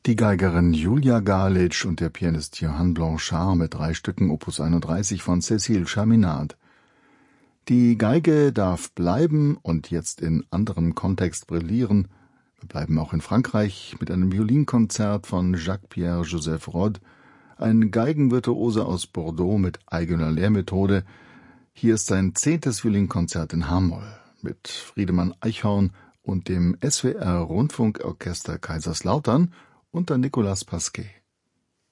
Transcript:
Die Geigerin Julia Galić und der Pianist Johann Blanchard mit 3 Stücken Opus 31 von Cécile Chaminade. Die Geige darf bleiben und jetzt in anderem Kontext brillieren. Wir bleiben auch in Frankreich mit einem Violinkonzert von Jacques-Pierre Joseph Rod, ein Geigenvirtuose aus Bordeaux mit eigener Lehrmethode. Hier ist sein 10. Violinkonzert in h-Moll mit Friedemann Eichhorn und dem SWR Rundfunkorchester Kaiserslautern unter Nicolas Pasquet.